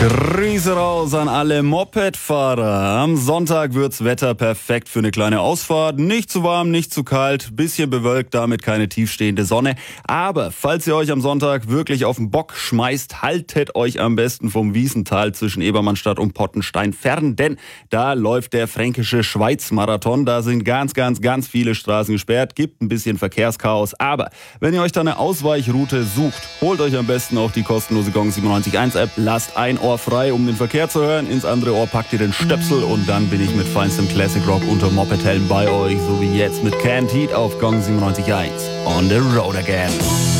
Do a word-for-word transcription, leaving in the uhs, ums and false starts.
Grüße raus an alle Mopedfahrer. Am Sonntag wird's Wetter perfekt für eine kleine Ausfahrt. Nicht zu warm, nicht zu kalt, bisschen bewölkt, damit keine tiefstehende Sonne. Aber falls ihr euch am Sonntag wirklich auf den Bock schmeißt, haltet euch am besten vom Wiesental zwischen Ebermannstadt und Pottenstein fern, denn da läuft der fränkische Schweiz-Marathon. Da sind ganz, ganz, ganz viele Straßen gesperrt, gibt ein bisschen Verkehrschaos. Aber wenn ihr euch da eine Ausweichroute sucht, holt euch am besten auch die kostenlose Gong siebenundneunzig Punkt eins App, lasst ein Ohr frei, um den Verkehr zu hören. Ins andere Ohr packt ihr den Stöpsel und dann bin ich mit feinstem Classic Rock unter Mopedhelm bei euch, so wie jetzt mit Canned Heat auf Gong siebenundneunzig Punkt eins. On the road again.